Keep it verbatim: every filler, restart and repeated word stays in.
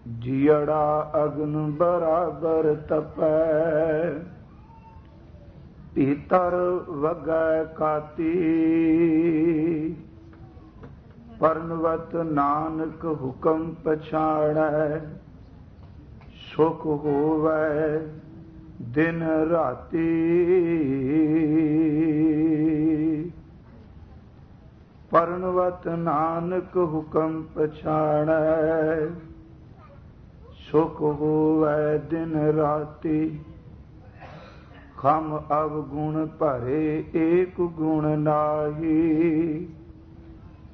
जियड़ा अग्न बराबर तपै, भीतर वगै काती। परनवत नानक हुकम पछाड़ै, सुख होवै दिन राती। परनवत नानक हुकम पछाड़ै, सुख होवै दिन राती। खम अवगुण भरे एक गुण नाही,